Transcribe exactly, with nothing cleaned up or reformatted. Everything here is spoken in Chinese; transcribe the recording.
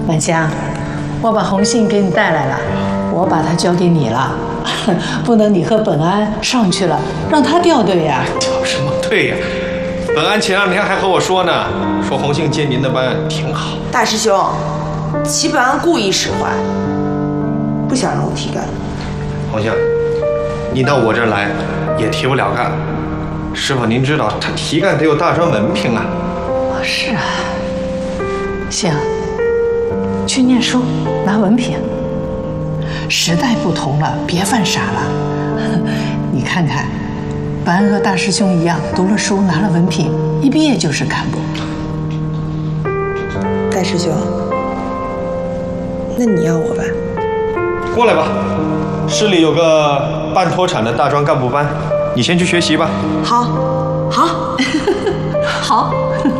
婉香，我把红杏给你带来了，我把它交给你了，不能你和本安上去了，让他掉队呀。 掉什么队呀？本安前两天还和我说呢，说红杏接您的班挺好。 大师兄，齐本安故意使坏，不想让我提干。 红杏，你到我这儿来也提不了干。师傅，您知道他提干得有大专文凭啊。 是啊，行，去念书拿文凭。时代不同了，别犯傻了。你看看，本安和大师兄一样，读了书拿了文凭，一毕业就是干部。 大师兄，那你要我吧？ 过来吧，市里有个半脱产的大专干部班，你先去学习吧。 好，好， 好。